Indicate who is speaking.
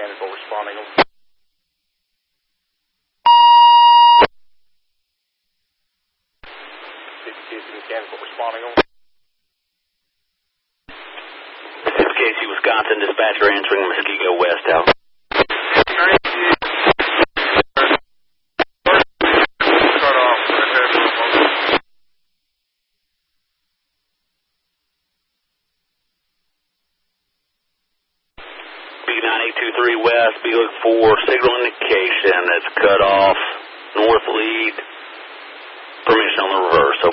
Speaker 1: Mechanical responding. Casey Mechanical responding.
Speaker 2: This is Casey, Wisconsin dispatcher answering Muskego West out. B9823 West, be looking for signal indication that's cut off, north lead, permission on the reverse.